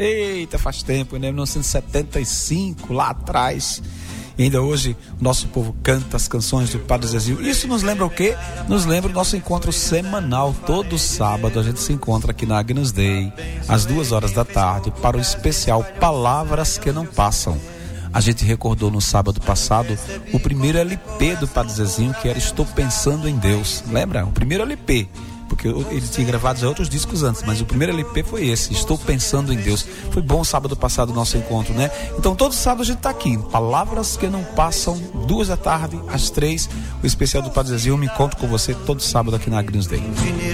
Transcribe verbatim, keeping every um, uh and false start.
Eita, faz tempo, né? mil novecentos e setenta e cinco, lá atrás. E ainda hoje o nosso povo canta as canções do Padre Zezinho. Isso nos lembra o quê? Nos lembra o nosso encontro semanal. Todo sábado a gente se encontra aqui na Agnus Dei, às duas horas da tarde, para o especial Palavras que Não Passam. A gente recordou no sábado passado o primeiro L P do Padre Zezinho, que era Estou Pensando em Deus. Lembra? O primeiro L P. Porque ele tinha gravado já outros discos antes, mas o primeiro L P foi esse, Estou Pensando em Deus. Foi bom sábado passado o nosso encontro, né? Então todo sábado a gente tá aqui, Palavras que Não Passam, duas da tarde, às três, o especial do Padre Zezinho. Eu me encontro com você todo sábado aqui na Agnus Dei.